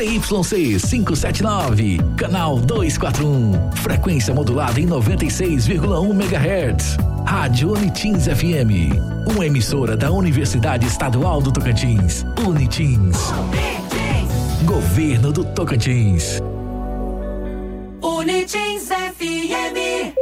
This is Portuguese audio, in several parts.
YC 579, canal 241, frequência modulada em 96,1 MHz. Rádio Unitins FM, uma emissora da Universidade Estadual do Tocantins. Unitins. Governo do Tocantins. Unitins FM.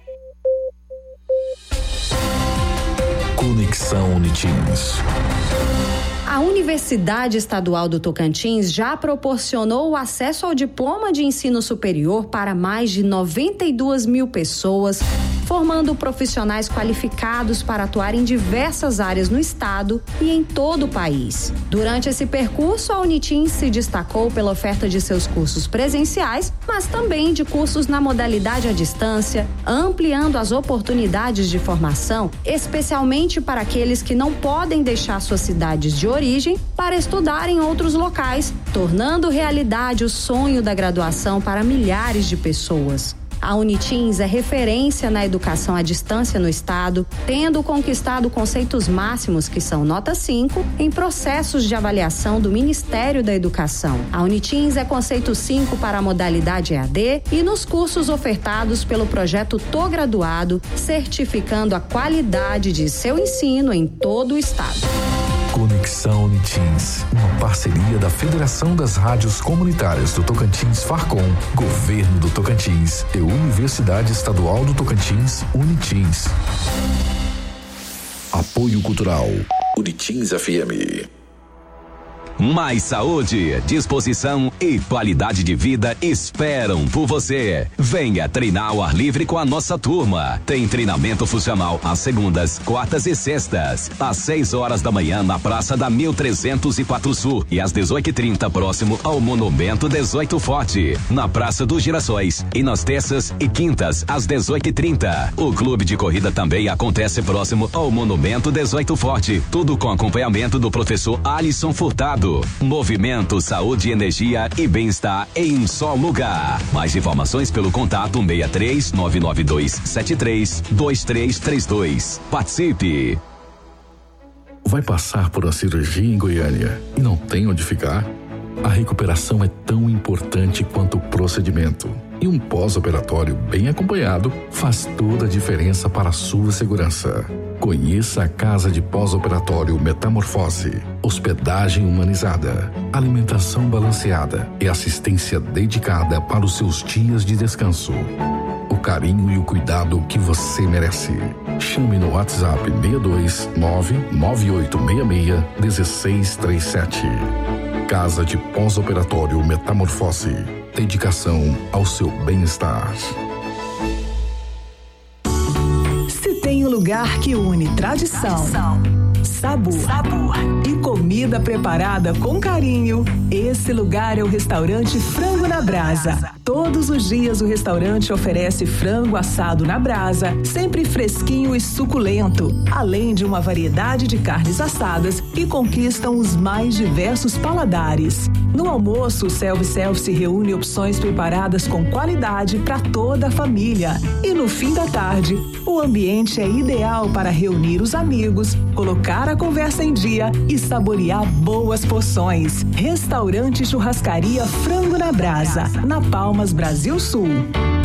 Conexão Unitins. A Universidade Estadual do Tocantins já proporcionou o acesso ao diploma de ensino superior para mais de 92 mil pessoas, formando profissionais qualificados para atuar em diversas áreas no estado e em todo o país. Durante esse percurso, a Unitins se destacou pela oferta de seus cursos presenciais, mas também de cursos na modalidade à distância, ampliando as oportunidades de formação, especialmente para aqueles que não podem deixar suas cidades de origem para estudar em outros locais, tornando realidade o sonho da graduação para milhares de pessoas. A Unitins é referência na educação à distância no estado, tendo conquistado conceitos máximos que são nota 5 em processos de avaliação do Ministério da Educação. A Unitins é conceito 5 para a modalidade EAD e nos cursos ofertados pelo projeto Tô Graduado, certificando a qualidade de seu ensino em todo o estado. Conexão Unitins, uma parceria da Federação das Rádios Comunitárias do Tocantins Farcom, Governo do Tocantins e Universidade Estadual do Tocantins, Unitins. Apoio Cultural, Unitins FM. Mais saúde, disposição e qualidade de vida esperam por você. Venha treinar ao ar livre com a nossa turma. Tem treinamento funcional às segundas, quartas e sextas, às 6 horas da manhã na Praça da 1304 Sul e às 18h30 próximo ao Monumento 18 Forte, na Praça dos Girassóis, e nas terças e quintas às 18h30. O clube de corrida também acontece próximo ao Monumento 18 Forte, tudo com acompanhamento do professor Alisson Furtado. Movimento, saúde, energia e bem-estar em um só lugar. Mais informações pelo contato 63 992 73 2332. Participe. Vai passar por uma cirurgia em Goiânia e não tem onde ficar? A recuperação é tão importante quanto o procedimento. E um pós-operatório bem acompanhado faz toda a diferença para a sua segurança. Conheça a Casa de Pós-Operatório Metamorfose. Hospedagem humanizada, alimentação balanceada e assistência dedicada para os seus dias de descanso. O carinho e o cuidado que você merece. Chame no WhatsApp 62998661637. Casa de Pós-Operatório Metamorfose. Dedicação ao seu bem-estar. Se tem um lugar que une tradição, sabor e comida preparada com carinho, esse lugar é o restaurante Frango na Brasa. Todos os dias o restaurante oferece frango assado na brasa, sempre fresquinho e suculento, além de uma variedade de carnes assadas que conquistam os mais diversos paladares. No almoço, o self-service reúne opções preparadas com qualidade para toda a família. E no fim da tarde, o ambiente é ideal para reunir os amigos, colocar a conversa em dia e saborear boas porções. Restaurante Churrascaria Frango na Brasa, na Palmas, Brasil Sul.